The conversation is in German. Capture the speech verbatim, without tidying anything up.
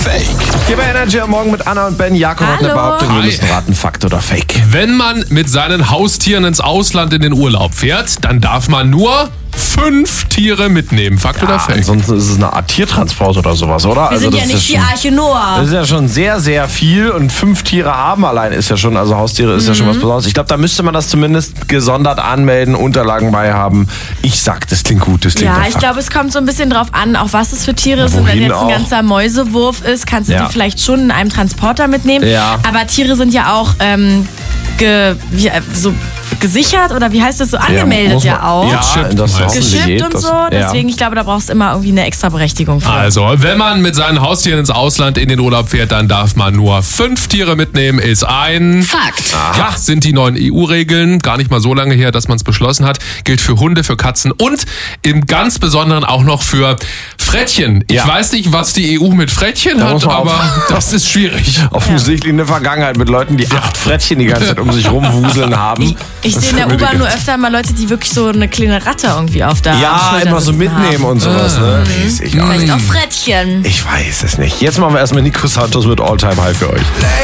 Fake. Hier bei Energy am Morgen mit Anna und Ben. Jakob hat eine Hallo. Behauptung, wir Hi. müssen raten, Fakt oder Fake. Wenn man mit seinen Haustieren ins Ausland in den Urlaub fährt, dann darf man nur fünf Tiere mitnehmen. Fakt oder Ja, Fake? ansonsten ist es eine Art Tiertransport oder sowas, oder? Wir sind ja das ist nicht die schon, Arche Noah. Das ist ja schon sehr, sehr viel und fünf Tiere haben allein ist ja schon, also Haustiere ist ja schon was Besonderes. Ich glaube, da müsste man das zumindest gesondert anmelden, Unterlagen bei haben. Ich sag, das klingt gut, das klingt Ja, nach ich Fakt. glaube, es kommt so ein bisschen drauf an, auch was es für Tiere sind. Wohin Wenn jetzt ein auch? ganzer Mäusewurf ist, kannst du Ja. die vielleicht schon in einem Transporter mitnehmen. Ja. Aber Tiere sind ja auch ähm, ge, wie, äh, so gesichert oder wie heißt das so? Angemeldet muss man- ja auch. Ja, Gechippt das meistens. hoffentlich Geschippt geht und das- so. ja. Deswegen, ich glaube, da brauchst du immer irgendwie eine extra Berechtigung für. Also, wenn man mit seinen Haustieren ins Ausland in den Urlaub fährt, dann darf man nur fünf Tiere mitnehmen, ist ein Fakt. Ja, sind die neuen E U-Regeln. Gar nicht mal so lange her, dass man es beschlossen hat. Gilt für Hunde, für Katzen und im ganz Besonderen auch noch für Frettchen. Ich Ja. weiß nicht, was die E U mit Frettchen Da hat, muss man aber auf- das ist schwierig. Offensichtlich eine Vergangenheit mit Leuten, die acht Frettchen die ganze Zeit um sich rumwuseln haben. Ich, ich Das sehe in der ist U-Bahn nur wirklich- öfter mal Leute, die wirklich so eine kleine Ratte irgendwie auf der Ja, Schulter immer so sitzen mitnehmen haben. und sowas, ne? Weiß ich auch Vielleicht nicht. auch Frettchen. Ich weiß es nicht. Jetzt machen wir erstmal Nico Santos mit All Time High für euch.